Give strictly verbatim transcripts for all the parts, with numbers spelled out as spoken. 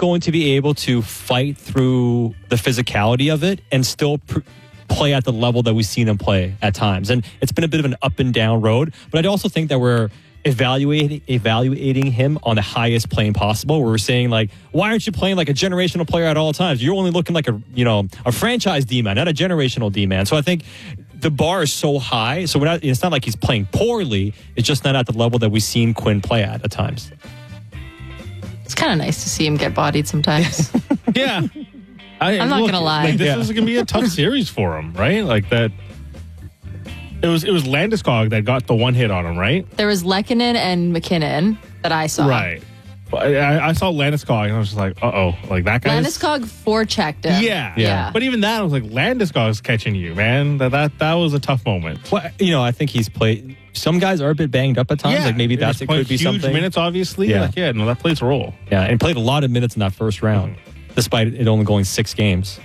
going to be able to fight through the physicality of it and still pr- play at the level that we've seen him play at times? And it's been a bit of an up and down road, but I also think that we're evaluating evaluating him on the highest plane possible, where we're saying, like, why aren't you playing like a generational player at all times? You're only looking like a, you know, a franchise D-man, not a generational D-man. So I think the bar is so high, so we're not, it's not like he's playing poorly, it's just not at the level that we've seen Quinn play at at times. It's kind of nice to see him get bodied sometimes. Yeah. I, I'm not look, going to lie. Like, this Yeah. is going to be a tough series for him, right? Like that. It was it was Landeskog that got the one hit on him, right? There was Lehkonen and McKinnon that I saw. Right. But I, I saw Landeskog and I was just like, uh oh, like that guy. Landeskog forechecked him. Yeah. Yeah. But even that, I was like, Landeskog's catching you, man. That that that was a tough moment. Well, you know, I think he's played. Some guys are a bit banged up at times. Like maybe that's He's it playing could be huge something. minutes, obviously. Yeah. Like, yeah, no, that plays a role. Yeah, and played a lot of minutes in that first round, despite it only going six games.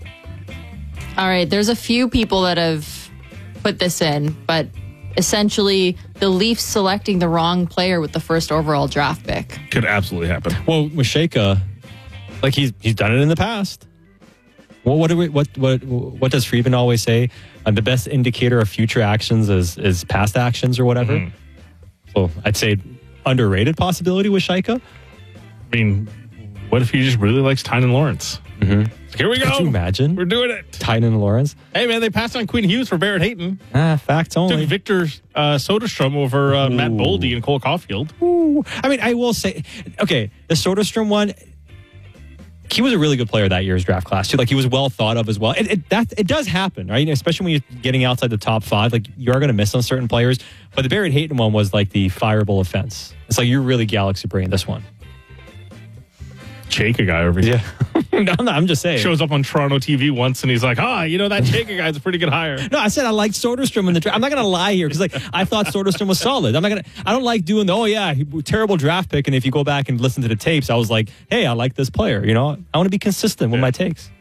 All right. There's a few people that have put this in, but essentially the Leafs selecting the wrong player with the first overall draft pick. Could absolutely happen. Well, with Shaka, like he's he's done it in the past. Well, what do we, what what what does Friedman always say? Uh, the best indicator of future actions is is past actions or whatever. Mm-hmm. So I'd say underrated possibility with Shaka. I mean, what if he just really likes Tynan Lawrence? Mm-hmm. Here we go. Could you imagine? We're doing it. Tynan Lawrence. Hey, man, they passed on Quinn Hughes for Barrett Hayton. Ah, facts only. Took Victor uh, Soderstrom over uh, Matt Boldy and Cole Caulfield. Ooh. I mean, I will say, okay, the Soderstrom one, he was a really good player that year's draft class too. Like he was well thought of as well. It, it that it does happen, right? Especially when you're getting outside the top five. Like you are going to miss on certain players. But the Barrett Hayton one was like the fireable offense. It's like you're really galaxy brain this one. Chaka guy over here. Yeah, no, no, I'm just saying. Shows up on Toronto T V once and he's like, ah, you know, that Chaka guy's a pretty good hire. No, I said I liked Soderstrom in the draft. I'm not going to lie here because like I thought Soderstrom was solid. I'm not going to. I don't like doing the oh yeah he, terrible draft pick. And if you go back and listen to the tapes, I was like, hey, I like this player. You know, I want to be consistent with Yeah. my takes.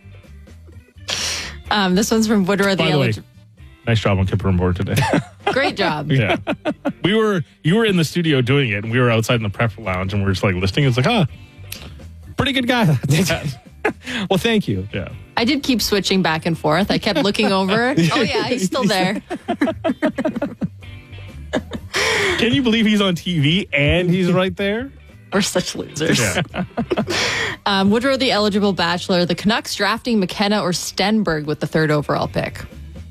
Um, this one's from Woodrow the By the way, Elig- nice job on Kipper and board today. Great job. Yeah. we were, you were in the studio doing it and we were outside in the prep lounge and we were just like listening. It's like, ah, pretty good guy. Well, thank you. Yeah. I did keep switching back and forth. I kept looking over. Oh yeah, he's still there. Can you believe he's on T V and he's right there? We're such losers. Yeah. Um, Woodrow the Eligible Bachelor, the Canucks drafting McKenna or Stenberg with the third overall pick.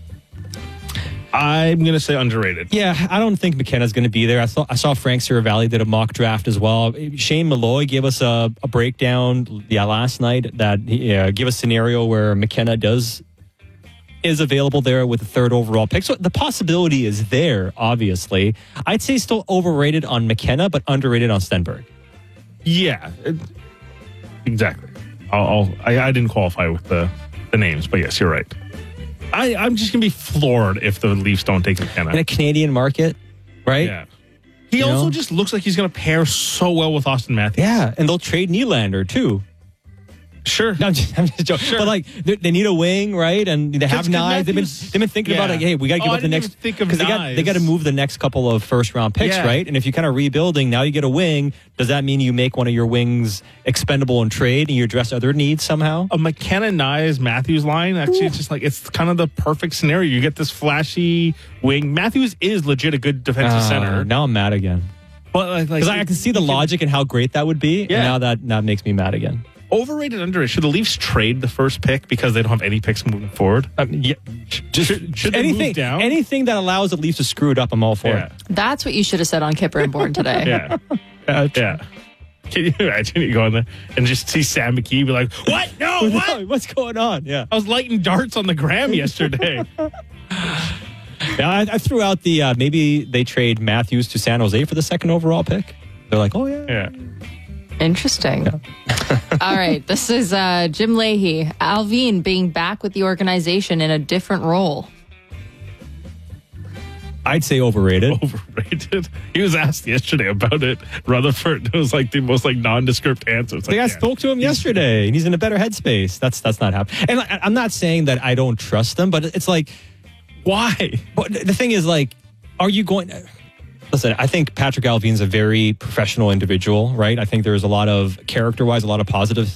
I'm going to say underrated. Yeah, I don't think McKenna's going to be there. I saw I saw Frank Siravalli did a mock draft as well. Shane Malloy gave us a, a breakdown yeah, last night that yeah, give a scenario where McKenna does is available there with the third overall pick. So the possibility is there, obviously. I'd say still overrated on McKenna, but underrated on Stenberg. Yeah, it, exactly. I'll, I'll, I, I didn't qualify with the, the names, but yes, you're right. I, I'm just going to be floored if the Leafs don't take McKenna. In a Canadian market, right? Yeah. He You also know? just looks like he's going to pair so well with Austin Matthews. Yeah, and they'll trade Nylander, too. Sure. No, I'm just, I'm just joking. Sure. But like, they, they need a wing, right? And they have Because knives. They've been Matthews- they've been thinking yeah. about like, hey, we got to give Oh, up I the didn't next even think of because they got knives. they got to move the next couple of first round picks, Yeah. right? And if you're kind of rebuilding, now you get a wing. Does that mean you make one of your wings expendable in trade and you address other needs somehow? A McKenna Nyes Matthews line, actually, it's just like, it's kind of the perfect scenario. You get this flashy wing. Matthews is legit a good defensive Uh, center. Now I'm mad again But like, like because I, I can see the logic and how great that would be. Yeah. And now that that makes me mad again. Overrated, underrated. Should the Leafs trade the first pick because they don't have any picks moving forward? Um, yeah, just Should- should they move anything down? anything that allows the Leafs to screw it up, I'm all for Yeah. it. That's what you should have said on Kipper and Born today. Yeah. Uh, Yeah. Can you imagine you going there and just see Sam McKee be like, what? No, what? What's going on? Yeah. I was lighting darts on the gram yesterday. Yeah, I, I threw out the uh, maybe they trade Matthews to San Jose for the second overall pick. They're like, oh yeah, Yeah. Interesting. All right. This is uh, Jim Leahy. Alvin being back with the organization in a different role. I'd say overrated. Overrated. He was asked yesterday about it. Rutherford. It was like the most like nondescript answer. It's Like like, I yeah. spoke to him yesterday, and he's in a better headspace. That's that's not happening. And I, I'm not saying that I don't trust them, but it's like, why? But the thing is, like, are you going? Listen, I think Patrick Alvin's a very professional individual, right? I think there's a lot of character-wise, a lot of positive